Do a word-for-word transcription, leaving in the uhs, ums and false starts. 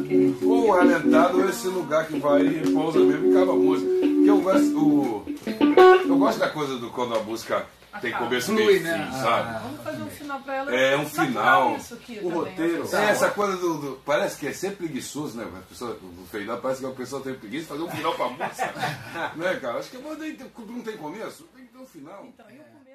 Ok. Ou o Alentado ou esse lugar que vai e pousa mesmo e acaba a música. Porque eu gosto, o, eu gosto da coisa do quando a música tem começo, meio e fim, né? sabe? Ah. Vamos fazer um final pra ela. É, um final. Isso aqui O também, roteiro. assim. É, essa coisa do, do- parece que é sempre preguiçoso, né? A pessoa, o final parece que a pessoa tem preguiça de fazer um final pra música. Né, cara? Acho que não tem, não tem começo, tem que ter um final. Então, e o começo